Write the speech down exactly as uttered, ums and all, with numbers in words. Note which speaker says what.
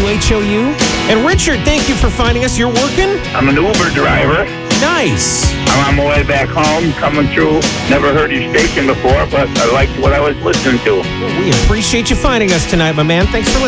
Speaker 1: W H O U. And Richard, thank you for finding us. You're working?
Speaker 2: I'm an Uber driver.
Speaker 1: Nice.
Speaker 2: I'm on my way back home, coming through. Never heard your station before, but I liked what I was listening to.
Speaker 1: Well, we appreciate you finding us tonight, my man. Thanks for listening.